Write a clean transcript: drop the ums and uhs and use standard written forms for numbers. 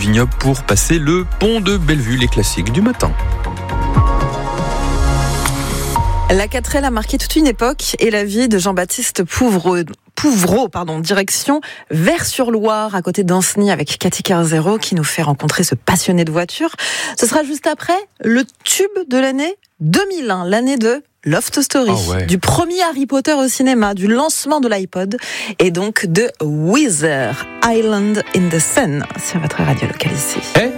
Vignoble pour passer le pont de Bellevue, les classiques du matin. La 4L a marqué toute une époque et la vie de Jean-Baptiste Pouvreau, direction Vers-sur-Loire, à côté d'Ancenis, avec Cathy Carzero, qui nous fait rencontrer ce passionné de voiture. Ce sera juste après le tube de l'année 2001, l'année de Loft Story, du premier Harry Potter au cinéma, du lancement de l'iPod, et donc de Weezer, Island in the Sun, sur votre radio locale ici.